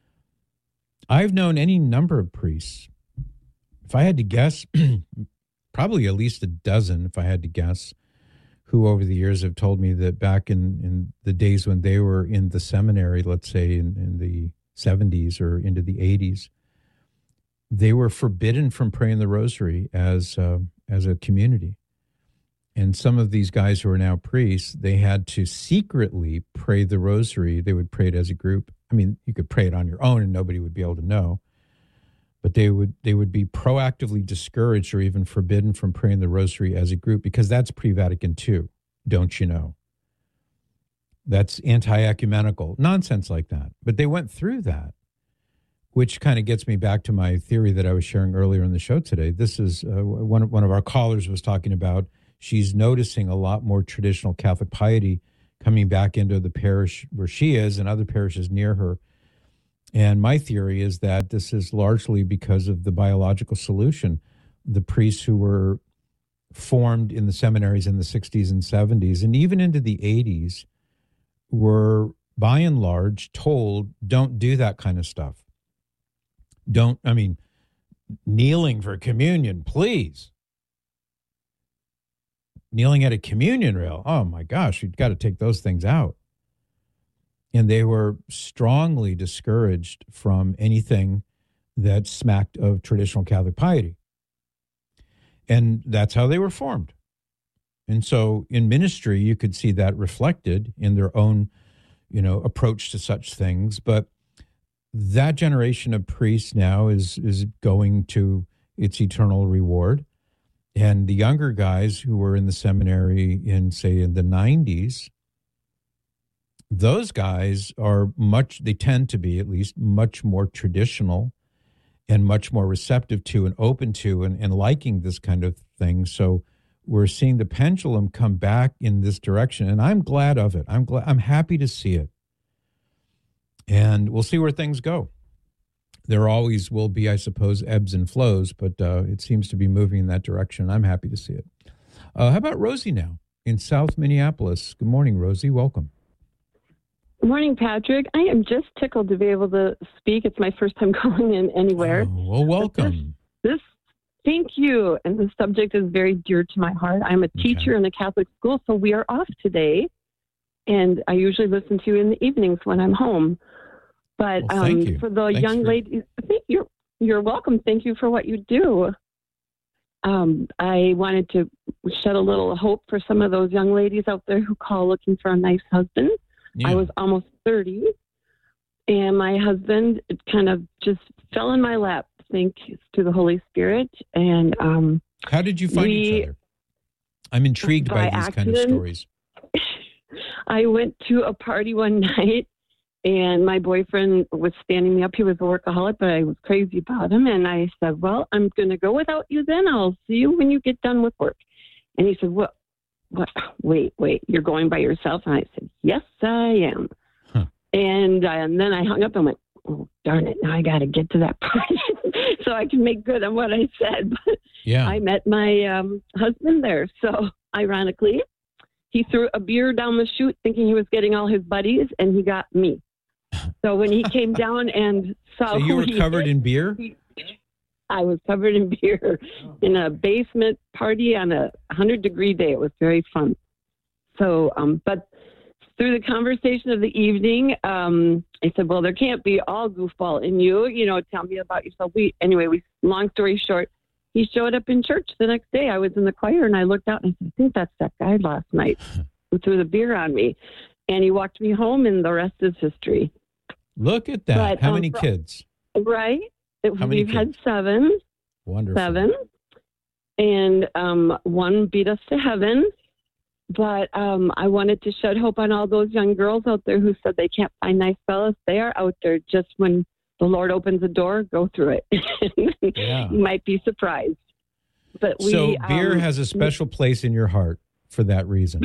I've known any number of priests. If I had to guess, probably at least a dozen, if I had to guess, who over the years have told me that back in, in the days when they were in the seminary, let's say in, in the seventies or into the eighties, they were forbidden from praying the rosary as uh, as a community. And some of these guys who are now priests, they had to secretly pray the rosary. They would pray it as a group. I mean, you could pray it on your own and nobody would be able to know. But they would they would be proactively discouraged or even forbidden from praying the rosary as a group, because that's pre-Vatican two, don't you know? That's anti-ecumenical nonsense like that. But they went through that. which kind of gets me back to my theory that I was sharing earlier in the show today. This is uh, one, one of our callers was talking about she's noticing a lot more traditional Catholic piety coming back into the parish where she is and other parishes near her. And my theory is that this is largely because of the biological solution. The priests who were formed in the seminaries in the sixties and seventies and even into the eighties were by and large told, don't do that kind of stuff. Don't, I mean, kneeling for communion, please. Kneeling at a communion rail, oh my gosh, you've got to take those things out. And they were strongly discouraged from anything that smacked of traditional Catholic piety. And that's how they were formed. And so in ministry, you could see that reflected in their own, you know, approach to such things. But that generation of priests now is is going to its eternal reward. And the younger guys who were in the seminary in, say, in the nineties, those guys are much, they tend to be at least much more traditional and much more receptive to and open to and, and liking this kind of thing. So we're seeing the pendulum come back in this direction, and I'm glad of it. I'm glad, I'm happy to see it. And we'll see where things go. There always will be, I suppose, ebbs and flows, but uh, it seems to be moving in that direction. I'm happy to see it. Uh, how about Rosie now in South Minneapolis? Good morning, Rosie. Welcome. Good morning, Patrick. I am just tickled to be able to speak. It's my first time calling in anywhere. Oh, well, welcome. This, this, thank you. And the subject is very dear to my heart. I'm a teacher okay. in a Catholic school, so we are off today. And I usually listen to you in the evenings when I'm home. But well, thank um, you. for the Thanks young for... ladies, I think you're you're welcome. Thank you for what you do. Um, I wanted to shed a little hope for some of those young ladies out there who call looking for a nice husband. Yeah. I was almost thirty, and my husband kind of just fell in my lap, thanks to the Holy Spirit. And um, how did you find we, each other? I'm intrigued by, by these accident. kind of stories. I went to a party one night, and my boyfriend was standing me up. He was a workaholic, but I was crazy about him. And I said, well, I'm going to go without you then. I'll see you when you get done with work. And he said, what? What? Wait, wait, you're going by yourself? And I said, yes, I am. Huh. And, uh, and then I hung up and went, oh, darn it, now I got to get to that party so I can make good on what I said. But yeah. I met my um, husband there. So ironically, he threw a beer down the chute thinking he was getting all his buddies, and he got me. So when he came down and saw so you were covered did, in beer? He, I was covered in beer in a basement party on a one hundred degree day. It was very fun. So, um, but through the conversation of the evening, um, I said, well, there can't be all goofball in you. You know, tell me about yourself. We, anyway, we, long story short, he showed up in church the next day. I was in the choir, and I looked out, and I said, I think that's that guy last night who threw the beer on me. And he walked me home, and the rest is history. Look at that. But, How um, many kids? Right. It, How many we've kids? had seven. Wonderful. Seven. And um, one beat us to heaven. But um, I wanted to shed hope on all those young girls out there who said they can't find nice fellas. They are out there. Just when the Lord opens a door, go through it. Yeah. You might be surprised. But we, so beer um, has a special place in your heart for that reason.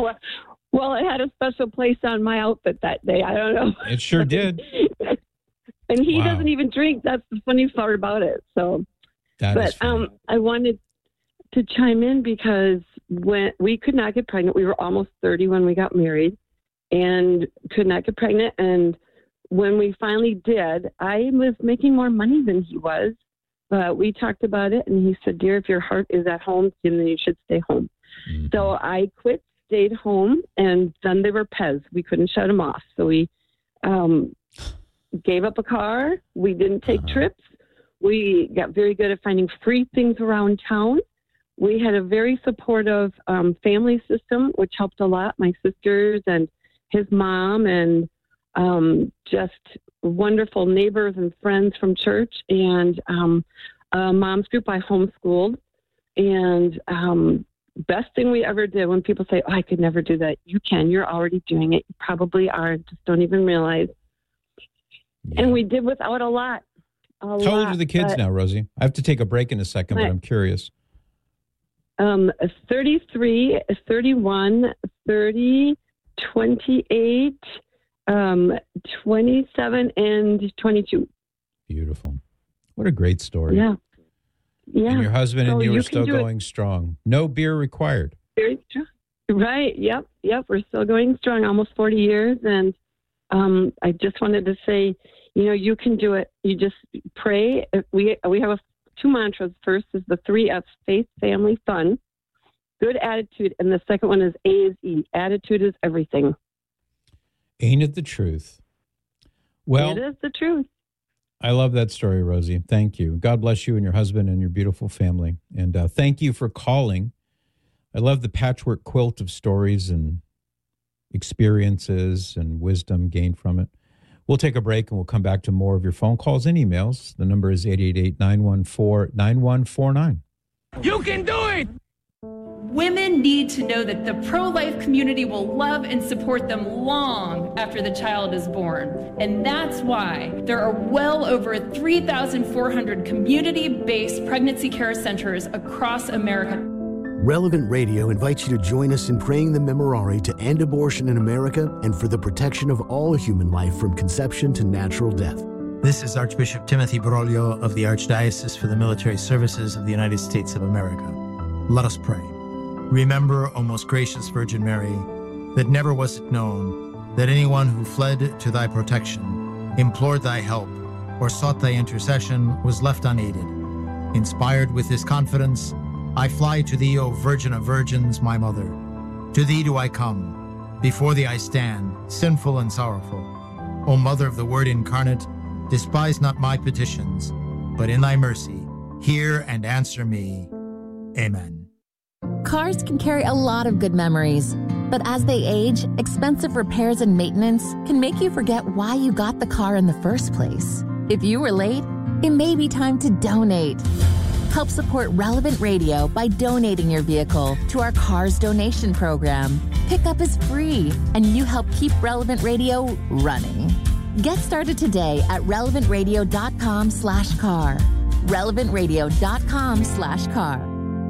Well, it had a special place on my outfit that day. I don't know. It sure did. And he wow. doesn't even drink. That's the funny part about it. So, that but is funny. um, I wanted to chime in because when we could not get pregnant, we were almost thirty when we got married, and could not get pregnant. And when we finally did, I was making more money than he was. But we talked about it, and he said, "Dear, if your heart is at home, then you should stay home." Mm-hmm. So I quit. Stayed home, and then they were Pez. We couldn't shut them off. So we um, gave up a car. We didn't take uh-huh. trips. We got very good at finding free things around town. We had a very supportive um, family system, which helped a lot. My sisters and his mom and um, just wonderful neighbors and friends from church, and um, a mom's group I homeschooled. And um best thing we ever did. When people say, oh, I could never do that, you can. You're already doing it. You probably are. Just don't even realize. Yeah. And we did without a lot. a How lot, old are the kids but, now, Rosie? I have to take a break in a second, but My- I'm curious. Um, thirty-three, thirty-one, thirty, twenty-eight, um, twenty-seven, and twenty-two. Beautiful. What a great story. Yeah. Yeah. And your husband So and you, you are can still do it. going strong. No beer required. Very strong. Right. Yep. Yep. We're still going strong, almost forty years. And um, I just wanted to say, you know, you can do it. You just pray. We we have a, two mantras. First is the three F's: faith, family, fun, good attitude. And the second one is A is E. Attitude is everything. Ain't it the truth? Well, it is the truth. I love that story, Rosie. Thank you. God bless you and your husband and your beautiful family. And uh, thank you for calling. I love the patchwork quilt of stories and experiences and wisdom gained from it. We'll take a break and we'll come back to more of your phone calls and emails. The number is eight eight eight, nine one four, nine one four nine. You can do it! Women need to know that the pro-life community will love and support them long after the child is born. And that's why there are well over three thousand four hundred community-based pregnancy care centers across America. Relevant Radio invites you to join us in praying the Memorare to end abortion in America and for the protection of all human life from conception to natural death. This is Archbishop Timothy Broglio of the Archdiocese for the Military Services of the United States of America. Let us pray. Remember, O most gracious Virgin Mary, that never was it known that anyone who fled to thy protection, implored thy help, or sought thy intercession was left unaided. Inspired with this confidence, I fly to thee, O Virgin of Virgins, my Mother. To thee do I come. Before thee I stand, sinful and sorrowful. O Mother of the Word incarnate, despise not my petitions, but in thy mercy, hear and answer me. Amen. Cars can carry a lot of good memories, but as they age, expensive repairs and maintenance can make you forget why you got the car in the first place. If you were late, it may be time to donate. Help support Relevant Radio by donating your vehicle to our Cars Donation Program. Pickup is free, and you help keep Relevant Radio running. Get started today at relevantradio.com slash car. relevantradio.com slash car.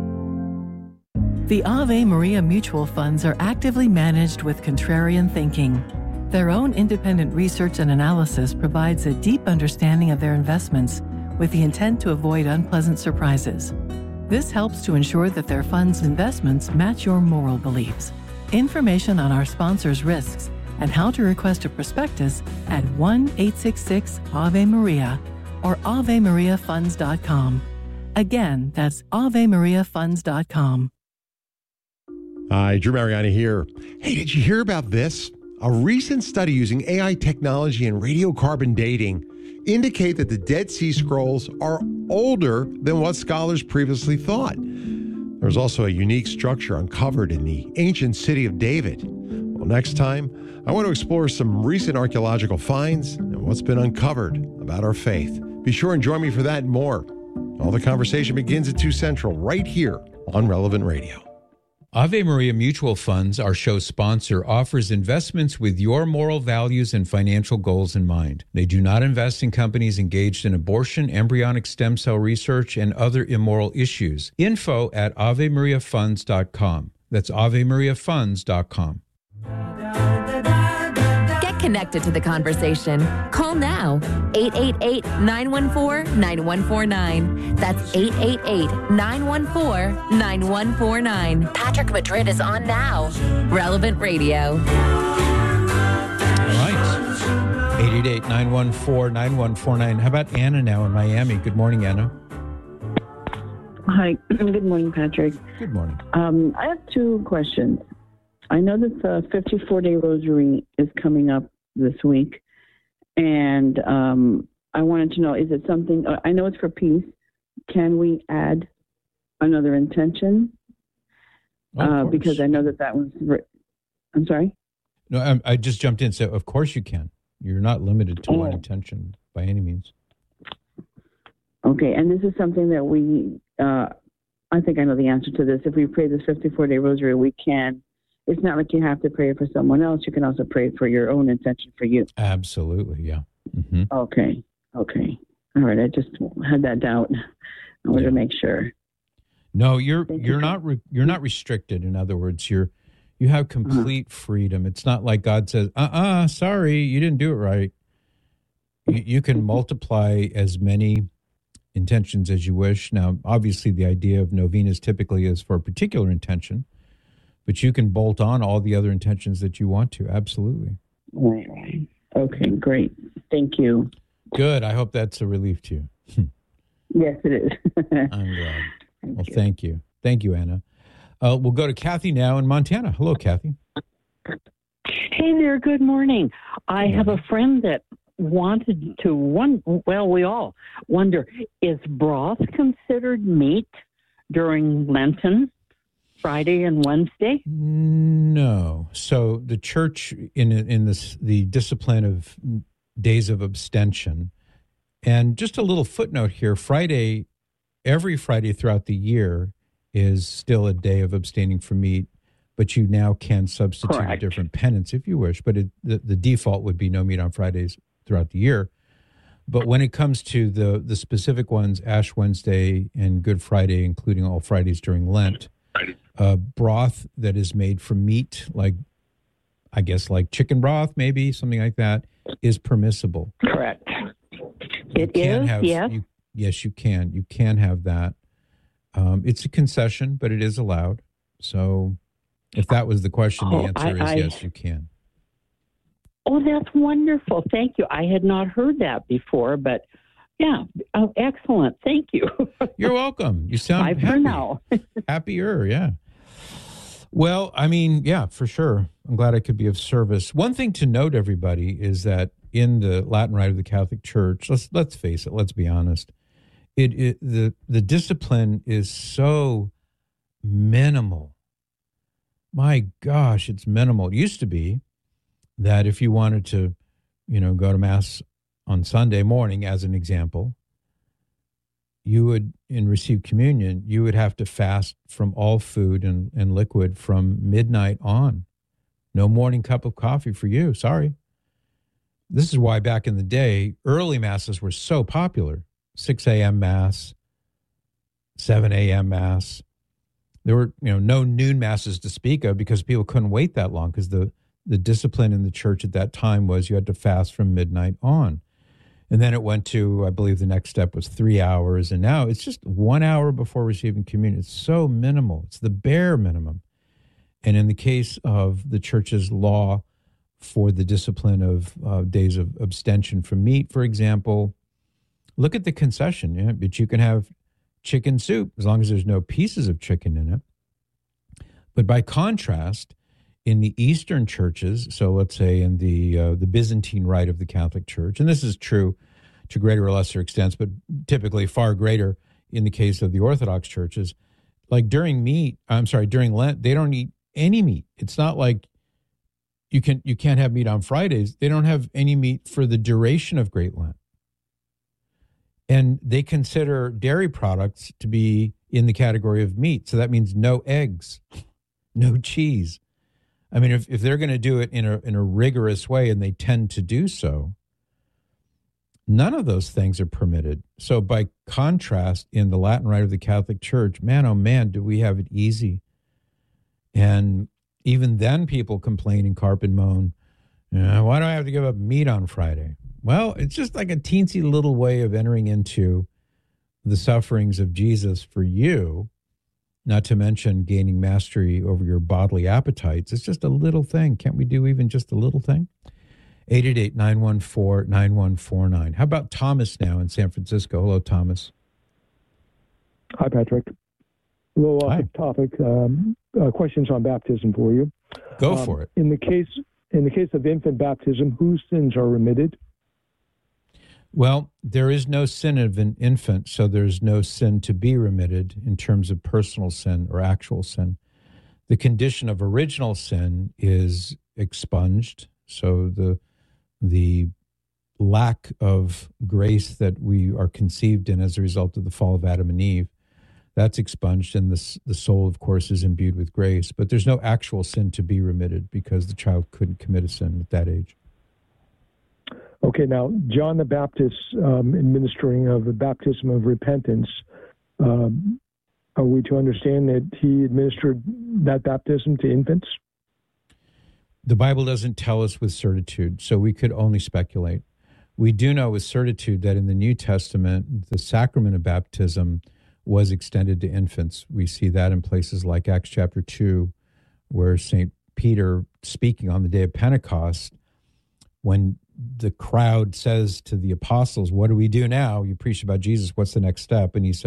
The Ave Maria Mutual Funds are actively managed with contrarian thinking. Their own independent research and analysis provides a deep understanding of their investments with the intent to avoid unpleasant surprises. This helps to ensure that their funds' investments match your moral beliefs. Information on our sponsors' risks and how to request a prospectus at one eight six six Ave Maria or ave maria funds dot com. Again, that's ave maria funds dot com. Hi, Drew Mariani here. Hey, did you hear about this? A recent study using A I technology and radiocarbon dating indicate that the Dead Sea Scrolls are older than what scholars previously thought. There's also a unique structure uncovered in the ancient city of David. Well, next time, I want to explore some recent archaeological finds and what's been uncovered about our faith. Be sure and join me for that and more. All the conversation begins at two Central, right here on Relevant Radio. Ave Maria Mutual Funds, our show sponsor, offers investments with your moral values and financial goals in mind. They do not invest in companies engaged in abortion, embryonic stem cell research, and other immoral issues. Info at ave maria funds dot com. That's ave maria funds dot com. Get connected to the conversation. Call now, eight eight eight, nine one four, nine one four nine. That's eight eight eight, nine one four, nine one four nine. Patrick Madrid is on now. Relevant Radio. All right. eight eight eight, nine one four, nine one four nine. How about Anna now in Miami? Good morning, Anna. Hi. Good morning, Patrick. Good morning. Um, I have two questions. I know that the fifty-four day rosary is coming up this week, and um, I wanted to know, is it something, I know it's for peace. Can we add another intention? Oh, uh, because I know that that was, I'm sorry? No, I, I just jumped in. So, of course you can. You're not limited to oh. one intention by any means. Okay, and this is something that we, uh, I think I know the answer to this. If we pray this fifty-four day rosary, we can. It's not like you have to pray it for someone else. You can also pray it for your own intention for you. Absolutely, yeah. Mm-hmm. Okay, okay. All right. I just had that doubt. I wanted Yeah. to make sure. No, you're Thank you're you. not re, you're not restricted. In other words, you're you have complete freedom. It's not like God says, "Uh-uh, sorry, you didn't do it right." You, you can multiply as many intentions as you wish. Now, obviously, the idea of novenas typically is for a particular intention, but you can bolt on all the other intentions that you want to. Absolutely. Right, right. Okay, great. Thank you. Good. I hope that's a relief to you. Yes, it is. I'm glad. Well, thank you. Thank you, Anna. Uh, we'll go to Kathy now in Montana. Hello, Kathy. Hey there, good morning. I have a friend that wanted to, one, well, we all wonder, is broth considered meat during Lenten, Friday and Wednesday? No. So the church in in this the discipline of days of abstention, and just a little footnote here, Friday, every Friday throughout the year is still a day of abstaining from meat, but you now can substitute a Correct. different penance if you wish, but it, the, the default would be no meat on Fridays throughout the year. But when it comes to the, the specific ones, Ash Wednesday and Good Friday, including all Fridays during Lent, uh, broth that is made from meat, like, I guess, like chicken broth, maybe, something like that, is permissible. Correct. It can is, have, yes. You, yes, you can. You can have that. Um, it's a concession, but it is allowed. So if that was the question, Oh, the answer I- is I- yes, you can. Oh, that's wonderful. Thank you. I had not heard that before, but yeah, oh, excellent. Thank you. You're welcome. You sound Bye for happy. now. Happier, yeah. Well, I mean, yeah, for sure. I'm glad I could be of service. One thing to note, everybody, is that in the Latin Rite of the Catholic Church, let's let's face it, let's be honest, it, it the the discipline is so minimal. My gosh, it's minimal. It used to be that if you wanted to, you know, go to Mass on Sunday morning, as an example, you would, and receive communion, you would have to fast from all food and, and liquid from midnight on. No morning cup of coffee for you. Sorry. This is why back in the day, early Masses were so popular. six a.m. Mass, seven a.m. Mass. There were, you know, no noon Masses to speak of because people couldn't wait that long, because the, the discipline in the church at that time was you had to fast from midnight on. And then it went to, I believe the next step was three hours. And now it's just one hour before receiving communion. It's so minimal. It's the bare minimum. And in the case of the church's law for the discipline of uh, days of abstention from meat, for example, look at the concession. Yeah? But you can have chicken soup as long as there's no pieces of chicken in it. But by contrast, in the Eastern churches, so let's say in the uh, the Byzantine Rite of the Catholic Church, and this is true to greater or lesser extents, but typically far greater in the case of the Orthodox churches, like during meat, I'm sorry, during Lent, they don't eat any meat. It's not like you can you can't have meat on Fridays. They don't have any meat for the duration of Great Lent. And they consider dairy products to be in the category of meat. So that means no eggs, no cheese. I mean, if, if they're going to do it in a in a rigorous way, and they tend to do so, none of those things are permitted. So by contrast, in the Latin Rite of the Catholic Church, man, oh man, do we have it easy. And even then people complain and carp and moan, "Yeah, why do I have to give up meat on Friday?" Well, it's just like a teensy little way of entering into the sufferings of Jesus for you, not to mention gaining mastery over your bodily appetites. It's just a little thing. Can't we do even just a little thing? eight eight eight, nine one four, nine one four nine. How about Thomas now in San Francisco? Hello, Thomas. Hi, Patrick. A little off the topic. Um, uh, questions on baptism for you. Go Um, for it. In the case in the case of infant baptism, whose sins are remitted? Well, there is no sin of an infant, so there's no sin to be remitted in terms of personal sin or actual sin. The condition of original sin is expunged, so the the lack of grace that we are conceived in as a result of the fall of Adam and Eve, that's expunged, and the, the soul, of course, is imbued with grace. But there's no actual sin to be remitted because the child couldn't commit a sin at that age. Okay, now, John the Baptist um, administering of the baptism of repentance, um, are we to understand that he administered that baptism to infants? The Bible doesn't tell us with certitude, so we could only speculate. We do know with certitude that in the New Testament, the sacrament of baptism was extended to infants. We see that in places like Acts chapter two, where Saint Peter, speaking on the day of Pentecost, when the crowd says to the apostles, "What do we do now? You preach about Jesus. What's the next step?" And he said,